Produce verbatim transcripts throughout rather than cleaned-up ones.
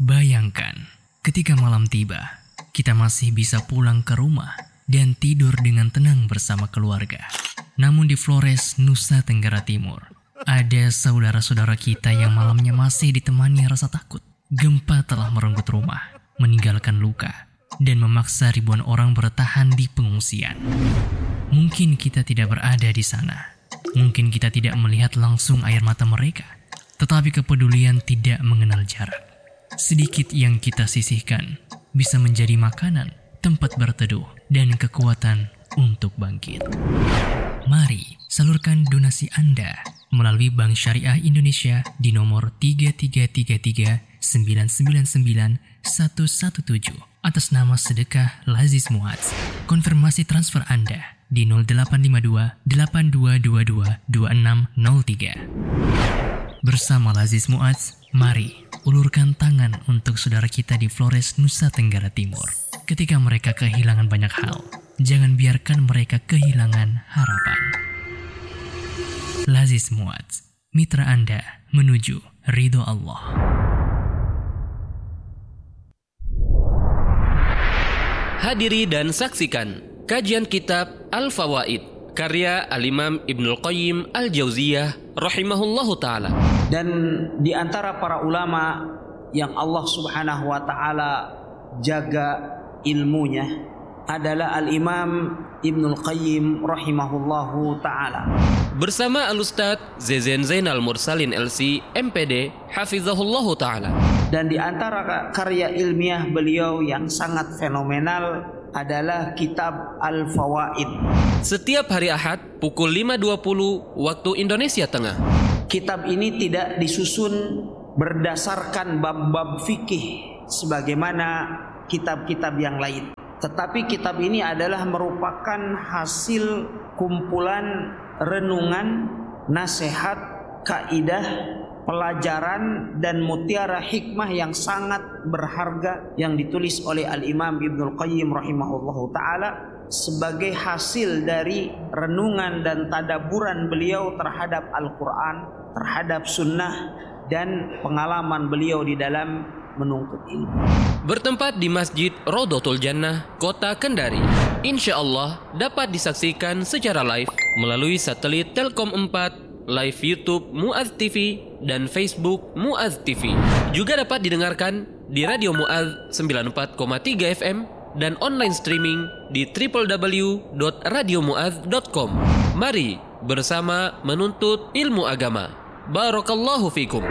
Bayangkan, ketika malam tiba, kita masih bisa pulang ke rumah dan tidur dengan tenang bersama keluarga. Namun di Flores, Nusa Tenggara Timur, ada saudara-saudara kita yang malamnya masih ditemani rasa takut. Gempa telah merenggut rumah, meninggalkan luka, dan memaksa ribuan orang bertahan di pengungsian. Mungkin kita tidak berada di sana. Mungkin kita tidak melihat langsung air mata mereka. Tetapi kepedulian tidak mengenal jarak. Sedikit yang kita sisihkan bisa menjadi makanan, tempat berteduh, dan kekuatan untuk bangkit. Mari salurkan donasi Anda melalui Bank Syariah Indonesia di nomor tiga tiga tiga tiga sembilan sembilan sembilan satu satu tujuh atas nama Sedekah Lazis Muadz. Konfirmasi transfer Anda di nol delapan lima dua delapan dua dua dua dua enam nol tiga. Bersama Lazis Muadz, mari ulurkan tangan untuk saudara kita di Flores, Nusa Tenggara Timur. Ketika mereka kehilangan banyak hal, jangan biarkan mereka kehilangan harapan. Lazis Muadz, mitra Anda menuju ridho Allah. Hadiri dan saksikan kajian kitab Al-Fawaid karya Al-Imam Ibnul Qayyim Al-Jauziyah rahimahullahu ta'ala. Dan di antara para ulama yang Allah subhanahu wa ta'ala jaga ilmunya adalah Al-Imam Ibnul Qayyim rahimahullahu ta'ala. Bersama Al-Ustadz Zezen Zainal Mursalin L C M P D hafizahullahu ta'ala. Dan di antara karya ilmiah beliau yang sangat fenomenal adalah kitab Al-Fawaid. Setiap hari Ahad pukul lima dua puluh waktu Indonesia Tengah. Kitab ini tidak disusun berdasarkan bab-bab fikih sebagaimana kitab-kitab yang lain. Tetapi kitab ini adalah merupakan hasil kumpulan renungan, nasihat, kaidah, pelajaran dan mutiara hikmah yang sangat berharga yang ditulis oleh Al-Imam Ibnul Qayyim rahimahullahu ta'ala sebagai hasil dari renungan dan tadaburan beliau terhadap Al-Quran, terhadap sunnah, dan pengalaman beliau di dalam menuntut ilmu. Bertempat di Masjid Rodotul Jannah, Kota Kendari. Insya Allah dapat disaksikan secara live melalui satelit Telkom empat, live YouTube Muadz T V, dan Facebook Muadz T V. Juga dapat didengarkan di Radio Muadz sembilan puluh empat koma tiga F M dan online streaming di w w w dot radio muadz dot com. Mari bersama menuntut ilmu agama. Barakallahu fikum.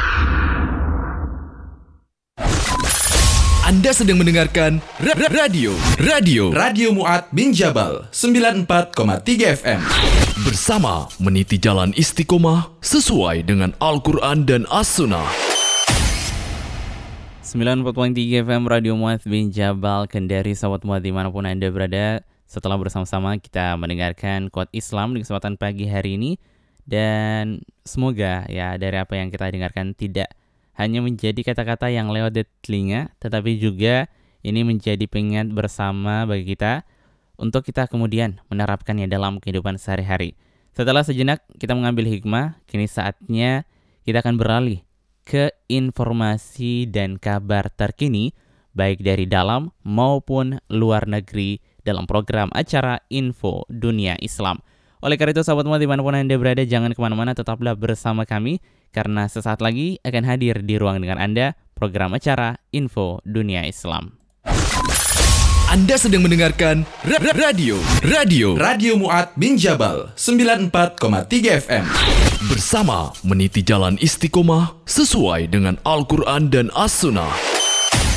Anda sedang mendengarkan ra- ra- radio Radio Radio Muadz bin Jabal sembilan puluh empat koma tiga F M. Bersama meniti jalan istiqomah sesuai dengan Al-Quran dan As-Sunnah. sembilan puluh empat koma tiga F M Radio Muadz bin Jabal Kendari. Sahabat Muadz dimanapun Anda berada, setelah bersama-sama kita mendengarkan quote Islam di kesempatan pagi hari ini. Dan semoga ya dari apa yang kita dengarkan tidak hanya menjadi kata-kata yang lewat di telinga, tetapi juga ini menjadi pengingat bersama bagi kita untuk kita kemudian menerapkannya dalam kehidupan sehari-hari. Setelah sejenak kita mengambil hikmah, kini saatnya kita akan beralih ke informasi dan kabar terkini baik dari dalam maupun luar negeri dalam program acara Info Dunia Islam. Oleh karena itu sahabat Muadz dimanapun Anda berada, jangan kemana-mana, tetaplah bersama kami karena sesaat lagi akan hadir di ruang dengan Anda program acara Info Dunia Islam. Anda sedang mendengarkan ra- ra- radio Radio Radio Muadz bin Jabal sembilan puluh empat koma tiga F M. Bersama meniti jalan istiqomah sesuai dengan Al-Quran dan As-Sunnah.